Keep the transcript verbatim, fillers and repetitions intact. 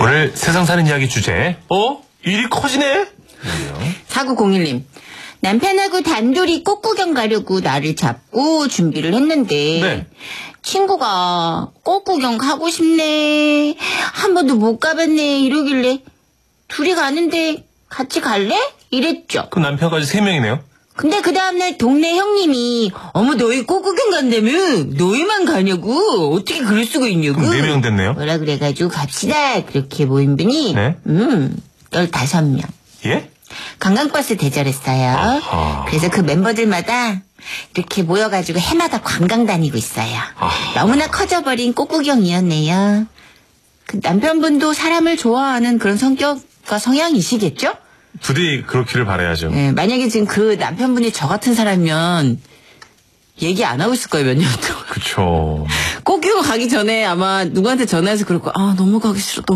오늘 세상 사는 이야기 주제, 어? 일이 커지네? 사구공일 님. 남편하고 단둘이 꽃구경 가려고 나를 잡고 준비를 했는데 네. 친구가 꽃구경 가고 싶네, 한 번도 못 가봤네 이러길래 둘이 가는데 같이 갈래? 이랬죠. 그럼 남편까지 세 명이네요? 근데 그 다음날 동네 형님이 어머 너희 꽃구경 간다며 너희만 가냐고 어떻게 그럴 수가 있냐고 그럼 네 명 됐네요? 뭐라 그래가지고 갑시다 그렇게 모인 분이 네? 음 열다섯 명. 예? 관광버스 대절했어요. 아하. 그래서 그 멤버들마다 이렇게 모여가지고 해마다 관광 다니고 있어요. 아하. 너무나 커져버린 꽃구경이었네요. 그 남편분도 사람을 좋아하는 그런 성격과 성향이시겠죠? 부디 그렇기를 바라야죠. 네, 만약에 지금 그 남편분이 저 같은 사람이면 얘기 안 하고 있을 거예요, 몇 년 동안. 그쵸. 꽃구경 가기 전에 아마 누구한테 전화해서 그럴 거야. 아, 너무 가기 싫어.